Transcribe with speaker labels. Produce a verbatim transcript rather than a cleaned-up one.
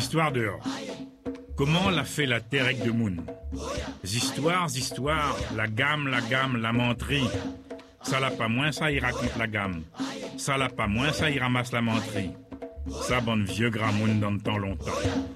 Speaker 1: histoires dehors. Comment l'a fait la terre avec de moun? Histoires, histoires, la gamme, la gamme, la menterie. Ça l'a pas moins, ça y raconte la gamme. Ça l'a pas moins, ça y ramasse la menterie. Ça bonne vieux gramoun dans le temps longtemps.